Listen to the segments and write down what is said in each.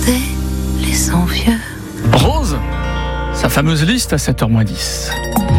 les envieux. Rose, sa fameuse liste à 7h-10.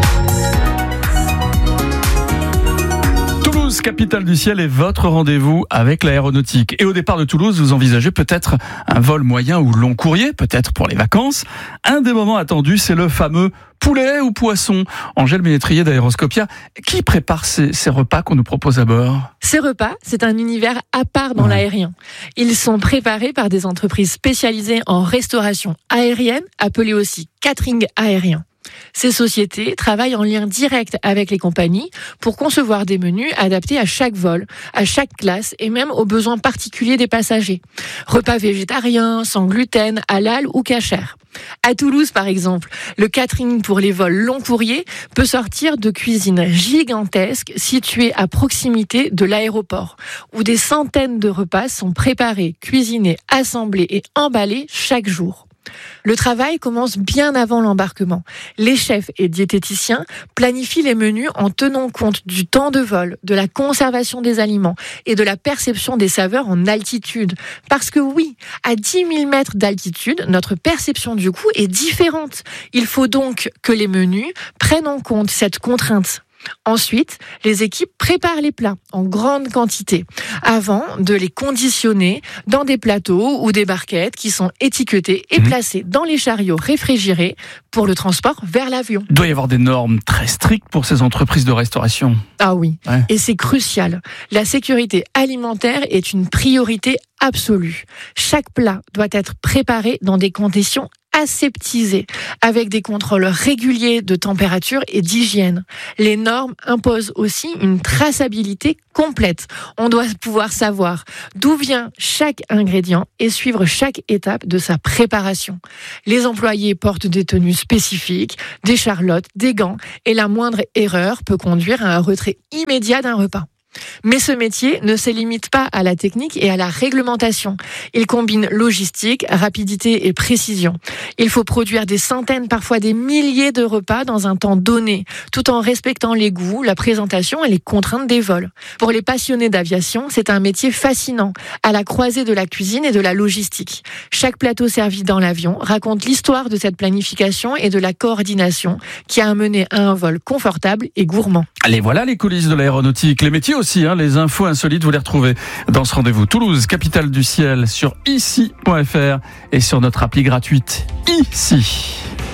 Toulouse, capitale du ciel, est votre rendez-vous avec l'aéronautique. Et au départ de Toulouse, vous envisagez peut-être un vol moyen ou long courrier, peut-être pour les vacances. Un des moments attendus, c'est le fameux poulet ou poisson. Angèle Ménétrier d'Aéroscopia, qui prépare ces repas qu'on nous propose à bord ? Ces repas, c'est un univers à part dans l'aérien. Ils sont préparés par des entreprises spécialisées en restauration aérienne, appelées aussi catering aérien. Ces sociétés travaillent en lien direct avec les compagnies pour concevoir des menus adaptés à chaque vol, à chaque classe et même aux besoins particuliers des passagers. Repas végétariens, sans gluten, halal ou kasher. À Toulouse, par exemple, le catering pour les vols long courriers peut sortir de cuisines gigantesques situées à proximité de l'aéroport, où des centaines de repas sont préparés, cuisinés, assemblés et emballés chaque jour. Le travail commence bien avant l'embarquement. Les chefs et diététiciens planifient les menus en tenant compte du temps de vol, de la conservation des aliments et de la perception des saveurs en altitude. Parce que oui, à 10 000 mètres d'altitude, notre perception du goût est différente. Il faut donc que les menus prennent en compte cette contrainte. Ensuite, les équipes préparent les plats en grande quantité avant de les conditionner dans des plateaux ou des barquettes qui sont étiquetés et placés dans les chariots réfrigérés pour le transport vers l'avion. Il doit y avoir des normes très strictes pour ces entreprises de restauration. Ah oui, et c'est crucial. La sécurité alimentaire est une priorité absolue. Chaque plat doit être préparé dans des conditions aseptisées, avec des contrôles réguliers de température et d'hygiène. Les normes imposent aussi une traçabilité complète. On doit pouvoir savoir d'où vient chaque ingrédient et suivre chaque étape de sa préparation. Les employés portent des tenues spécifiques, des charlottes, des gants, et la moindre erreur peut conduire à un retrait immédiat d'un repas. Mais ce métier ne se limite pas à la technique et à la réglementation. Il combine logistique, rapidité et précision. Il faut produire des centaines, parfois des milliers de repas dans un temps donné, tout en respectant les goûts, la présentation et les contraintes des vols. Pour les passionnés d'aviation, c'est un métier fascinant, à la croisée de la cuisine et de la logistique. Chaque plateau servi dans l'avion raconte l'histoire de cette planification et de la coordination qui a amené à un vol confortable et gourmand. Allez, voilà les coulisses de l'aéronautique, les métiers aussi, les infos insolites, vous les retrouvez dans ce rendez-vous. Toulouse, capitale du ciel, sur ici.fr et sur notre appli gratuite ici.